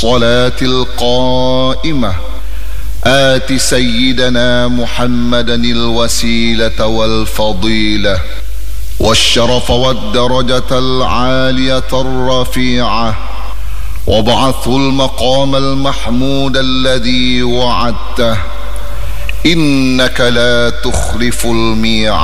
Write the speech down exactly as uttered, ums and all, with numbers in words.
الصلاة القائمة آت سيدنا محمدا الوسيلة والفضيلة والشرف والدرجة العالية الرفيعة، وابعثه المقام المحمود الذي وعدته، إنك لا تخلف الميعاد.